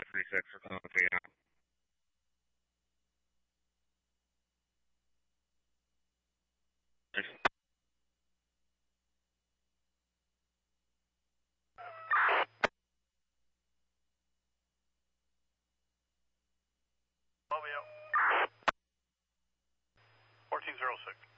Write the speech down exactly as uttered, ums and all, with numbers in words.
three six for calling P M. Romeo. fourteen zero six.